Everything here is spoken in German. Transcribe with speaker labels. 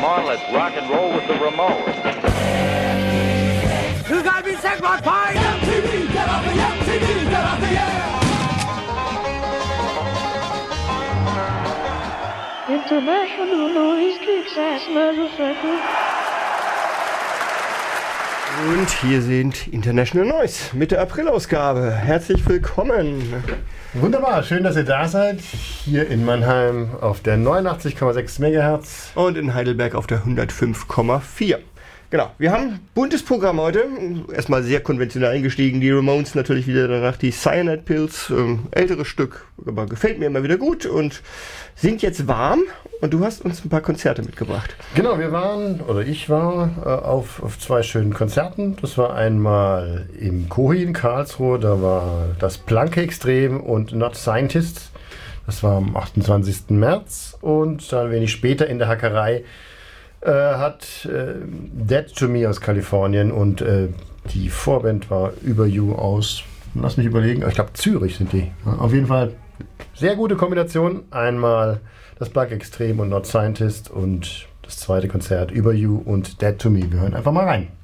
Speaker 1: on, let's rock and roll with the Ramones.
Speaker 2: You gotta be sick, my pie! MTV, get off the MTV, get off the air!
Speaker 3: International Noise Kicks ass motherfucker.
Speaker 4: Und hier sind International Noise mit der April-Ausgabe. Herzlich willkommen.
Speaker 5: Wunderbar, schön, dass ihr da seid. Hier in Mannheim auf der 89,6 MHz.
Speaker 4: Und in Heidelberg auf der 105,4. Genau, wir haben ein buntes Programm heute. Erstmal sehr konventionell eingestiegen. Die Ramones natürlich wieder danach die Cyanide Pills. Älteres Stück, aber gefällt mir immer wieder gut und sind jetzt warm. Und du hast uns ein paar Konzerte mitgebracht.
Speaker 5: Genau, ich war auf zwei schönen Konzerten. Das war einmal im Kohi in Karlsruhe. Da war das Blanke Extrem und Not Scientists. Das war am 28. März. Und dann wenig später in der Hackerei hat Dead to Me aus Kalifornien und die Vorband war Über You aus, lass mich überlegen, ich glaube Zürich sind die. Ja, auf jeden Fall sehr gute Kombination. Einmal das Black Extreme und Not Scientist und das zweite Konzert Über You und Dead to Me. Wir hören einfach mal rein.